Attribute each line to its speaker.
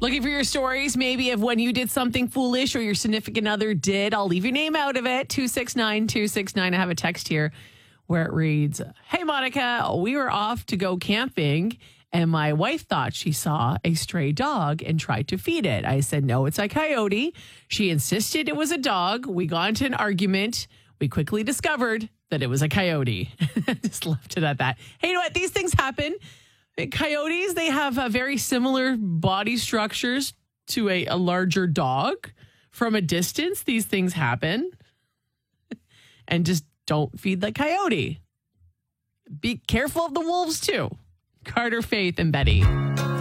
Speaker 1: Looking for your stories, maybe of when you did something foolish or your significant other did. I'll leave your name out of it. 269-269. I have a text here where it reads, "Hey, Monica, we were off to go camping and my wife thought she saw a stray dog and tried to feed it. I said, no, it's a coyote. She insisted it was a dog. We got into an argument. We quickly discovered that it was a coyote." Just left it at that. Hey, you know what? These things happen. Coyotes, they have very similar body structures to a larger dog. From a distance, these things happen. And just don't feed the coyote. Be careful of the wolves, too. Carter, Faith, and Betty.